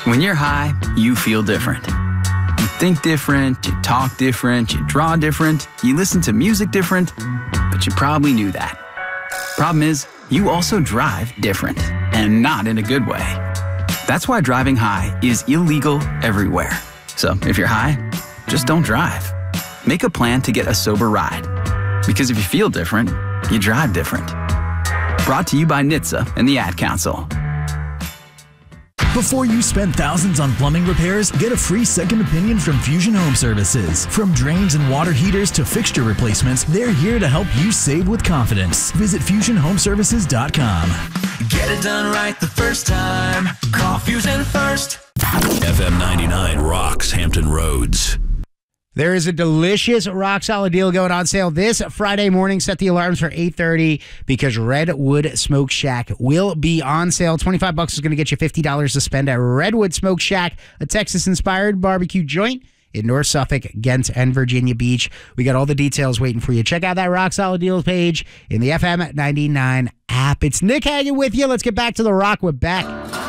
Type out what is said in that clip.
When you're high, you feel different. You think different, you talk different, you draw different, you listen to music different, but you probably knew that. Problem is, you also drive different, and not in a good way. That's why driving high is illegal everywhere. So if you're high, just don't drive. Make a plan to get a sober ride. Because if you feel different, you drive different. Brought to you by NHTSA and the Ad Council. Before you spend thousands on plumbing repairs, get a free second opinion from Fusion Home Services. From drains and water heaters to fixture replacements, they're here to help you save with confidence. Visit FusionHomeservices.com. Get it done right the first time. Call Fusion first. FM 99 rocks Hampton Roads. There is a delicious rock solid deal going on sale this Friday morning. Set the alarms for 8:30 because Redwood Smoke Shack will be on sale. $25 is going to get you $50 to spend at Redwood Smoke Shack, a Texas-inspired barbecue joint in North Suffolk, Ghent, and Virginia Beach. We got all the details waiting for you. Check out that rock solid deals page in the FM 99 app. It's Nick Hagan with you. Let's get back to the rock with Beck.